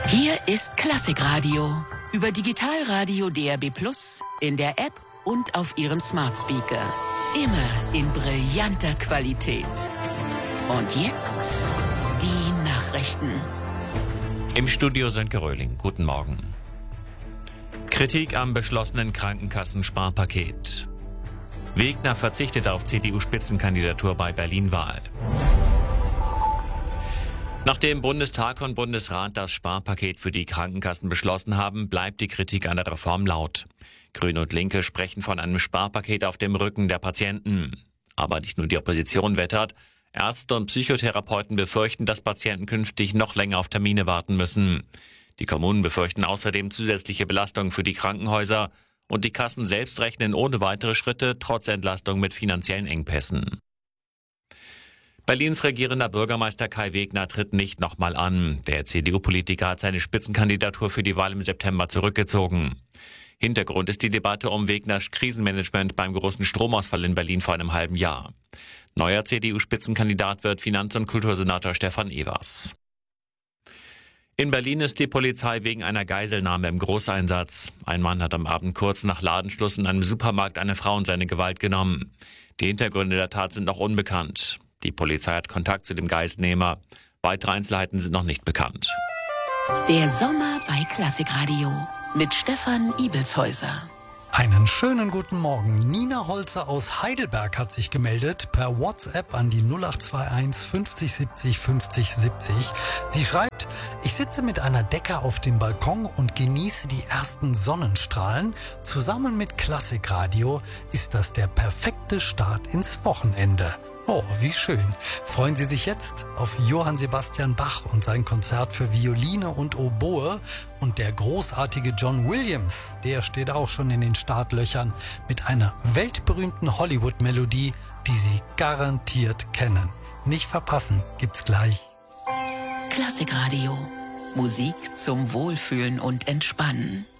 Hier ist Klassikradio. Über Digitalradio DAB+, in der App und auf Ihrem Smart Speaker. Immer in brillanter Qualität. Und jetzt die Nachrichten. Im Studio Sönke Röhling. Guten Morgen. Kritik am beschlossenen Krankenkassensparpaket. Wegner verzichtet auf CDU-Spitzenkandidatur bei Berlin-Wahl. Nachdem Bundestag und Bundesrat das Sparpaket für die Krankenkassen beschlossen haben, bleibt die Kritik an der Reform laut. Grüne und Linke sprechen von einem Sparpaket auf dem Rücken der Patienten. Aber nicht nur die Opposition wettert. Ärzte und Psychotherapeuten befürchten, dass Patienten künftig noch länger auf Termine warten müssen. Die Kommunen befürchten außerdem zusätzliche Belastungen für die Krankenhäuser und die Kassen selbst rechnen ohne weitere Schritte trotz Entlastung mit finanziellen Engpässen. Berlins regierender Bürgermeister Kai Wegner tritt nicht nochmal an. Der CDU-Politiker hat seine Spitzenkandidatur für die Wahl im September zurückgezogen. Hintergrund ist die Debatte um Wegners Krisenmanagement beim großen Stromausfall in Berlin vor einem halben Jahr. Neuer CDU-Spitzenkandidat wird Finanz- und Kultursenator Stefan Evers. In Berlin ist die Polizei wegen einer Geiselnahme im Großeinsatz. Ein Mann hat am Abend kurz nach Ladenschluss in einem Supermarkt eine Frau in seine Gewalt genommen. Die Hintergründe der Tat sind noch unbekannt. Die Polizei hat Kontakt zu dem Geiselnehmer. Weitere Einzelheiten sind noch nicht bekannt. Der Sommer bei Klassikradio mit Stefan Ibelshäuser. Einen schönen guten Morgen. Nina Holzer aus Heidelberg hat sich gemeldet per WhatsApp an die 0821 50 70 50 70. Sie schreibt: Ich sitze mit einer Decke auf dem Balkon und genieße die ersten Sonnenstrahlen. Zusammen mit Klassikradio ist das der perfekte Start ins Wochenende. Oh, wie schön. Freuen Sie sich jetzt auf Johann Sebastian Bach und sein Konzert für Violine und Oboe. Und der großartige John Williams, der steht auch schon in den Startlöchern mit einer weltberühmten Hollywood-Melodie, die Sie garantiert kennen. Nicht verpassen, gibt's gleich. Klassikradio. Musik zum Wohlfühlen und Entspannen.